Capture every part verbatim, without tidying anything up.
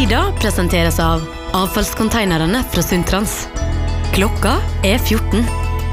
Nyda presenteres av avfallskonteinerne fra Sundtrans. Klokka er fjorten.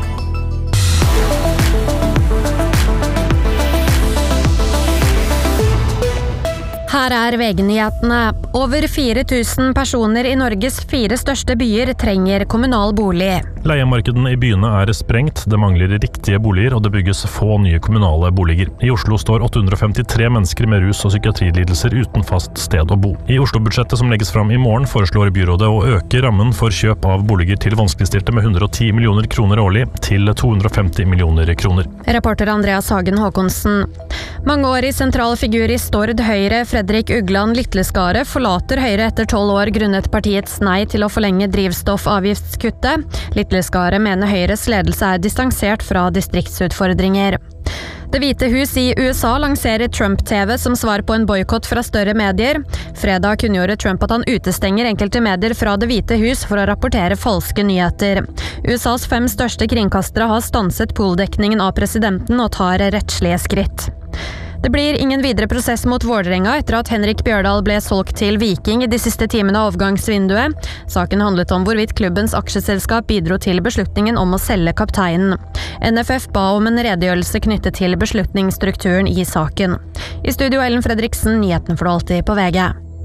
Her er V G-nyhetene. Over fire tusen personer i Norges fire største byer trenger kommunal bolig. Leiemarkedene i byene er sprengt, det mangler riktige boliger og det bygges få nye kommunale boliger. I Oslo står åtte hundre og femtitre mennesker med rus- og psykiatrilidelser uten fast sted å bo. I Oslo-budsjettet som legges fram i morgen foreslår byrådet å øke rammen for kjøp av boliger til vanskeligstilte med hundre og ti millioner kroner årlig til to hundre og femti millioner kroner. Reporter Andreas Hagen Håkonsen. Mangeårig sentral figur i Stord Høyre, Fredrik Ugland Litleskaret, forlater Høyre etter tolv år grunnet partiets nei til å forlenge drivstoffavgiftskuttet. Litleskaret mener Høyres ledelse er distansert fra distriktsutfordringer. Det hvite hus i U S A lanserer Trump-T V som svar på en boykott fra større medier. Fredag kunngjorde Trump at han utestenger enkelte medier fra Det hvite hus for å rapportere falske nyheter. U S As fem største kringkastere har stanset poldekningen av presidenten og tar rettslige skritt. Det blir ingen videre prosess mot Vålerenga etter at Henrik Bjørdal ble solgt til Viking i de siste timene av overgangsvinduet. Saken handlet om hvorvidt klubbens aksjeselskap bidro til beslutningen om å selge kapteinen. N F F ba om en redegjørelse knyttet til beslutningsstrukturen i saken. I studio Ellen Fredriksen, nyheten for alltid på V G.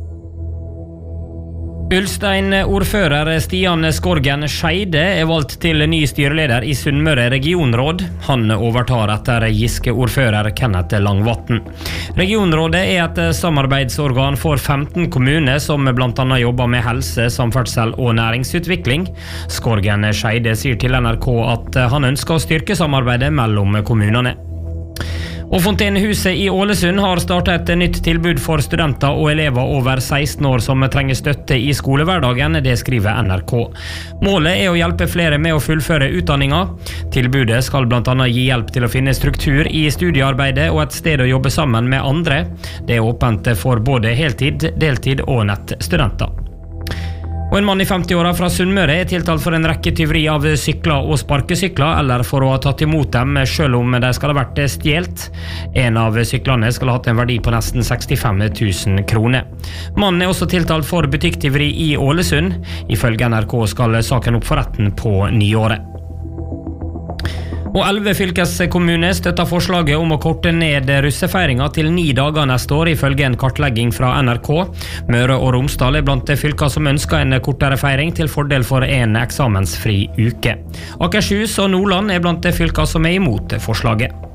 Ulstein-ordfører Stian Skorgen Scheide er valgt til ny styreleder i Sunnmøre regionråd. Han overtar etter Giske-ordfører Kenneth Langvatn. Regionrådet er et samarbeidsorgan for femten kommuner som blant annet jobber med helse, samferdsel og næringsutvikling. Skorgen Scheide sier til N R K at han ønsker å styrke samarbeidet mellom kommunene. Og Fontenehuset i Ålesund har startet et nytt tilbud for studenter og elever over seksten år som trenger støtte i skolehverdagen, det skriver N R K. Målet er å hjelpe flere med å fullføre utdanninga. Tilbudet skal blant annet gi hjelp til å finne struktur i studiearbeidet og et sted å jobbe sammen med andre. Det er åpent for både heltid, deltid og nettstudenter. Og en mann i femti-åra fra Sunnmøre er tiltalt for en rekke tyveri av sykler og sparkesykler, eller for å ha tatt imot dem selv om de skal ha vært stjelt. En av syklene skal ha hatt en verdi på nesten sekstifem tusen kroner. Mannen er også tiltalt for butikktyveri i Ålesund. Ifølge N R K skal saken opp for retten på nyåret. Og elleve fylkeskommuner støtter forslaget om å korte ned russefeiringa til ni dager neste år, ifølge en kartlegging fra N R K. Møre og Romsdal er blant fylker som ønsker en kortere feiring til fordel for en eksamensfri uke. Akershus og Nordland er blant fylker som er imot forslaget.